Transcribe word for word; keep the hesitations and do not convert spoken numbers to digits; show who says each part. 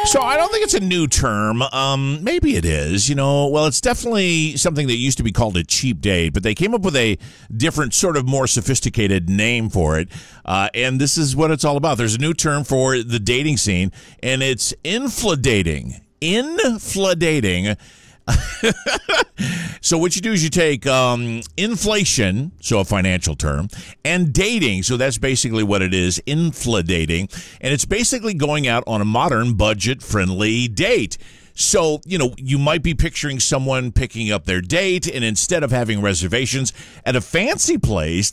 Speaker 1: So I don't think it's a new term. Um, maybe it is. You know, well, it's definitely something that used to be called a cheap date, but they came up with a different, sort of more sophisticated name for it. Uh, and this is what it's all about. There's a new term for the dating scene, and it's infladating. Infladating. So what you do is you take um, inflation, so a financial term, and dating. So that's basically what it is, infladating. And it's basically going out on a modern, budget-friendly date. So, you know, you might be picturing someone picking up their date, and instead of having reservations at a fancy place,